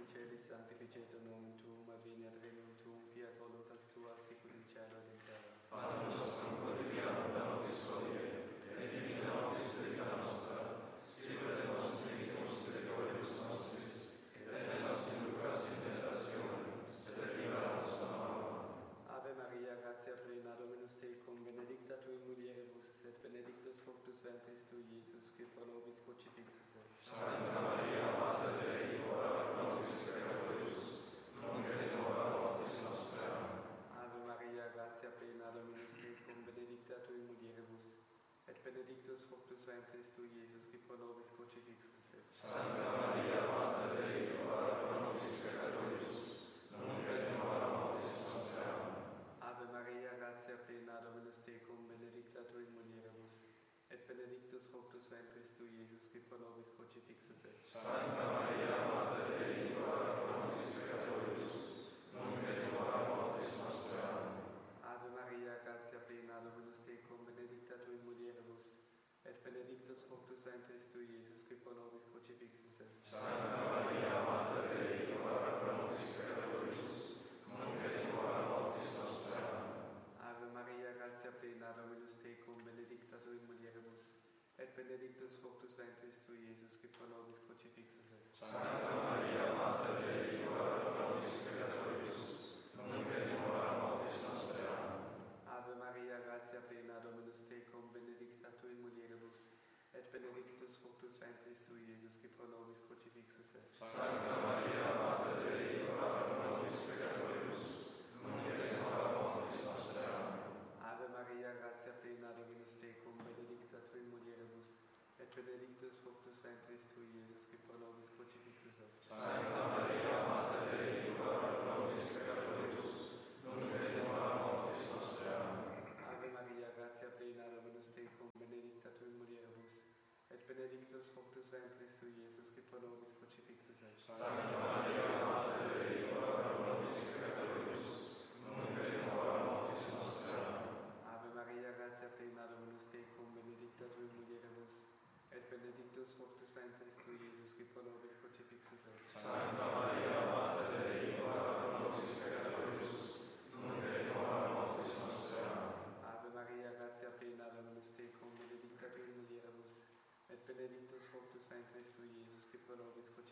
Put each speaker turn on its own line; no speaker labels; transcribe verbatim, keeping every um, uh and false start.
in celis sanctificetur nomen tuum, adveniat regnum tuum, fiat voluntas tua, sicut in cielo et in terra.
Panem nostrum quotidianum da nobis hodie, et dimitte nobis debita nostra, sicut et nos dimittimus debitoribus nostris, et ne nos inducas in tentationem, sed libera nos a malo.
Ave Maria, gratia plena, Dominus tecum, benedicta tui mulieribus, et benedictus fructus ventris tui, Iesus, qui pro nobis crucifixus est.
Sancta Maria, Mater Dei, ora pro nobis peccatoribus, nunc et in hora mortis nostrae. Amen.
Ave Maria, gratia plena, Dominus tecum, benedicta tui mulieribus, et benedictus fructus ventris tui, Iesus, qui pro nobis crucifixus est.
Sancta Maria, Mater Dei, ora pro nobis peccatoribus, nunc et in hora mortis nostrae. Amen.
Ave Maria, gratia plena, Dominus tecum, benedicta tui mulieribus, et benedictus fructus ventris tui, Iesus, qui pro nobis crucifixus est.
Sancta Maria, Mater Dei, ora pro nobis peccatoribus, nunc et in hora mortis nostrae. Amen.
Ave Maria, gratia plena, Dominus tecum, benedicta tui mulieribus, et benedictus fructus ventris tui, Iesus, qui pro nobis crucifixus est.
Sancta Maria, Mater Dei, ora pro nobis peccatoribus, nunc et in hora mortis nostrae. Amen.
Ave Maria, gratia plena, Dominus tecum, benedicta tui mulieribus, et benedictus fructus ventris tui, Iesus, qui pro nobis crucifixus est.
Sancta Maria, Mater Dei, ora pro nobis peccatoribus, nunc et in hora mortis nostrae. Amen.
Ave Maria, gratia plena, Dominus tecum, benedicta tui mulieribus, et benedictus fructus ventris tui, Iesus, qui pro nobis crucifixus est.
Sancta Maria, Mater Dei, ora pro nobis peccatoribus, nunc et in hora mortis nostrae. Amen.
Ave Maria, gratia plena, Dominus tecum, benedicta tui mulieribus, et benedictus fructus ventris tui, Iesus, qui pro nobis crucifixus est.
Sancta Maria, Mater Dei, ora pro nobis peccatoribus, nunc et in hora mortis nostrae. Amen.
Ave Maria, gratia plena, Dominus tecum, benedicta tui mulieribus, et benedictus fructus ventris tui, Iesus, qui pro nobis crucifixus est.
Sancta Maria, Mater Dei, ora pro nobis peccatoribus, nunc et in hora mortis nostrae. Amen.
Ave Maria, gratia plena, Dominus tecum, benedicta tui mulieribus, et benedictus fructus ventris tui, Iesus, qui pro nobis crucifixus est.
Sancta Maria, Mater Dei, ora pro nobis peccatoribus, nunc et in hora mortis nostrae. Amen.
Ave Maria, gratia plena, Dominus tecum, benedicta tui mulieribus, et benedictus fructus ventris tui, Iesus, qui pro nobis crucifixus est.